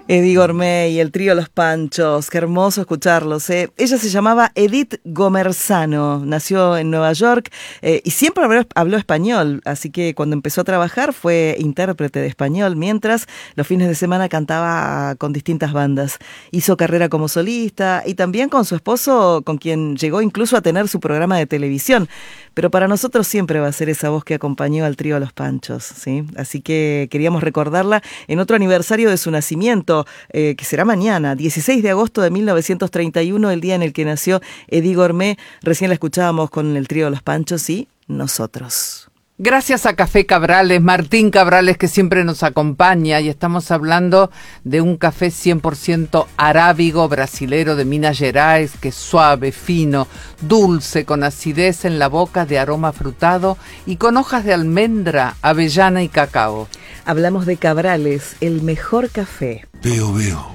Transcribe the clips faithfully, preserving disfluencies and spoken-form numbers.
Eddie Gourmet y el trío Los Panchos, qué hermoso escucharlos. ¿eh? Ella se llamaba Edith Gomersano, nació en Nueva York eh, y siempre habló, habló español, así que cuando empezó a trabajar fue intérprete de español, mientras los fines de semana cantaba con distintas bandas. Hizo carrera como solista y también con su esposo, con quien llegó incluso a tener su programa de televisión. Pero para nosotros siempre va a ser esa voz que acompañó al trío Los Panchos, ¿sí? Así que queríamos recordarla en otro aniversario de su nacimiento, eh, que será mañana, dieciséis de agosto de mil novecientos treinta y uno, el día en el que nació Eddie Gourmet. Recién la escuchábamos con el trío Los Panchos y nosotros. Gracias a Café Cabrales, Martín Cabrales, que siempre nos acompaña, y estamos hablando de un café cien por ciento arábigo brasilero de Minas Gerais, que es suave, fino, dulce, con acidez en la boca, de aroma frutado y con hojas de almendra, avellana y cacao. Hablamos de Cabrales, el mejor café. Veo, veo.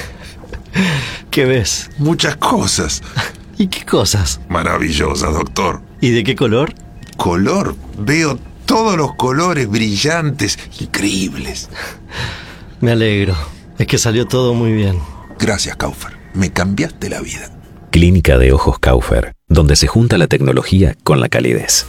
¿Qué ves? Muchas cosas. ¿Y qué cosas? Maravillosas, doctor. ¿Y de qué color? Color. Veo todos los colores brillantes, increíbles. Me alegro. Es que salió todo muy bien. Gracias, Kaufer. Me cambiaste la vida. Clínica de Ojos Kaufer, donde se junta la tecnología con la calidez.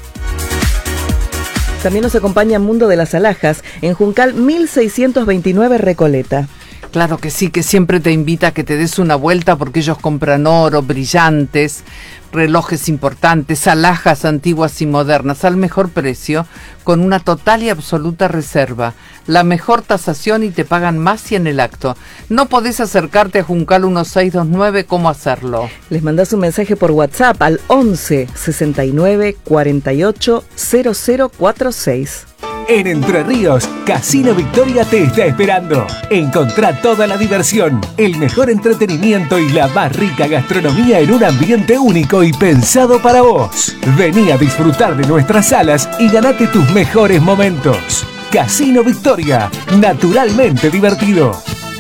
También nos acompaña Mundo de las Alhajas, en Juncal mil seiscientos veintinueve, Recoleta. Claro que sí, que siempre te invita a que te des una vuelta porque ellos compran oro, brillantes, relojes importantes, alhajas antiguas y modernas al mejor precio, con una total y absoluta reserva, la mejor tasación y te pagan más si en el acto. No podés acercarte a Juncal dieciséis veintinueve, ¿cómo hacerlo? Les mandás un mensaje por WhatsApp al once sesenta y nueve cuarenta y ocho cero cero cuarenta y seis. En Entre Ríos, Casino Victoria te está esperando. Encontrá toda la diversión, el mejor entretenimiento y la más rica gastronomía en un ambiente único y pensado para vos. Vení a disfrutar de nuestras salas y ganate tus mejores momentos. Casino Victoria, naturalmente divertido.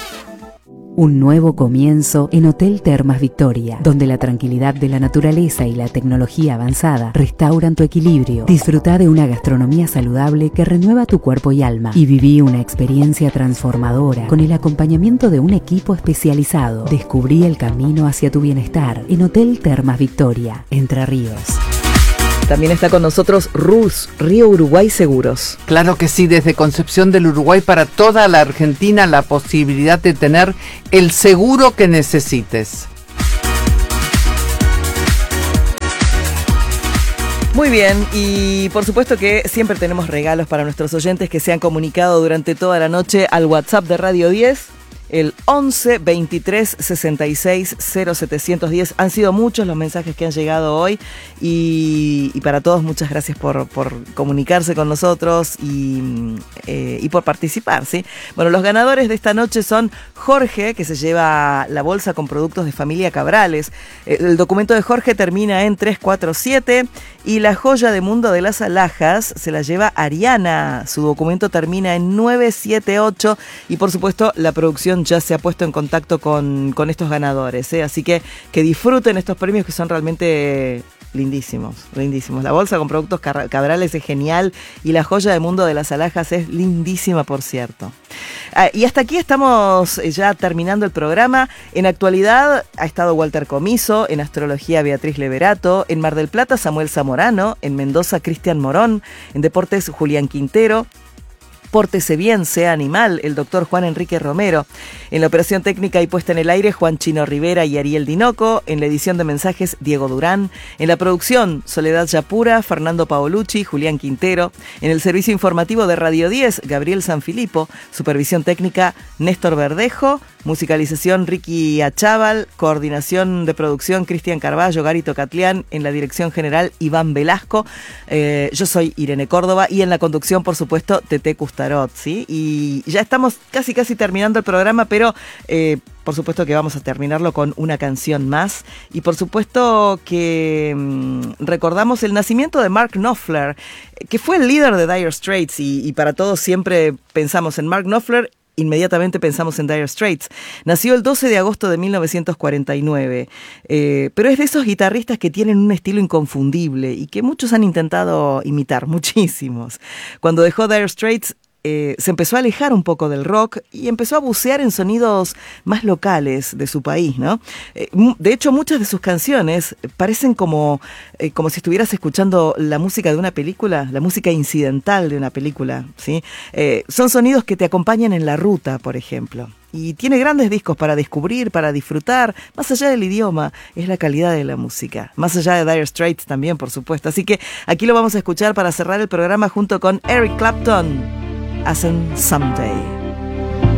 Un nuevo comienzo en Hotel Termas Victoria, donde la tranquilidad de la naturaleza y la tecnología avanzada restauran tu equilibrio. Disfruta de una gastronomía saludable que renueva tu cuerpo y alma y viví una experiencia transformadora con el acompañamiento de un equipo especializado. Descubrí el camino hacia tu bienestar en Hotel Termas Victoria, Entre Ríos. También está con nosotros R U S, Río Uruguay Seguros. Claro que sí, desde Concepción del Uruguay para toda la Argentina, la posibilidad de tener el seguro que necesites. Muy bien, y por supuesto que siempre tenemos regalos para nuestros oyentes que se han comunicado durante toda la noche al WhatsApp de Radio diez. El once veintitrés sesenta y seis cero setecientos diez. Han sido muchos los mensajes que han llegado hoy y, y para todos muchas gracias por, por comunicarse con nosotros y, eh, y por participar, ¿sí? Bueno, los ganadores de esta noche son Jorge, que se lleva la bolsa con productos de Familia Cabrales. El documento de Jorge termina en tres cuatro siete y la joya de Mundo de las Alhajas se la lleva Ariana. Su documento termina en nueve siete ocho y por supuesto la producción ya se ha puesto en contacto con, con estos ganadores, ¿eh? Así que que disfruten estos premios que son realmente lindísimos, lindísimos. La bolsa con productos Cabrales es genial y la joya de Mundo de las Alhajas es lindísima, por cierto. Ah, y hasta aquí estamos ya terminando el programa. En actualidad ha estado Walter Comiso, en astrología Beatriz Leverato, en Mar del Plata Samuel Zamorano, en Mendoza Cristian Morón, en deportes Julián Quintero, Pórtese bien, sea animal, el doctor Juan Enrique Romero. En la operación técnica y puesta en el aire, Juan Chino Rivera y Ariel Dinoco. En la edición de mensajes, Diego Durán. En la producción, Soledad Yapura, Fernando Paolucci, Julián Quintero. En el servicio informativo de Radio diez, Gabriel Sanfilippo. Supervisión técnica, Néstor Verdejo. Musicalización, Ricky Achával. Coordinación de producción, Cristian Carballo, Garito Catlián. En la dirección general, Iván Velasco. Eh, yo soy Irene Córdoba y en la conducción, por supuesto, Tete Custarot, ¿sí? Y ya estamos casi casi terminando el programa, pero eh, por supuesto que vamos a terminarlo con una canción más. Y por supuesto que mmm, recordamos el nacimiento de Mark Knopfler, que fue el líder de Dire Straits, y, y para todos siempre pensamos en Mark Knopfler, inmediatamente pensamos en Dire Straits. Nació el doce de agosto de mil novecientos cuarenta y nueve, eh, pero es de esos guitarristas que tienen un estilo inconfundible y que muchos han intentado imitar, muchísimos. Cuando dejó Dire Straits, eh, se empezó a alejar un poco del rock y empezó a bucear en sonidos más locales de su país, ¿no? Eh, de hecho, muchas de sus canciones parecen como, eh, como si estuvieras escuchando la música de una película, la música incidental de una película, ¿sí? Eh, son sonidos que te acompañan en la ruta, por ejemplo. Y tiene grandes discos para descubrir, para disfrutar, más allá del idioma, es la calidad de la música. Más allá de Dire Straits también, por supuesto. Así que aquí lo vamos a escuchar para cerrar el programa junto con Eric Clapton. Hacen Someday.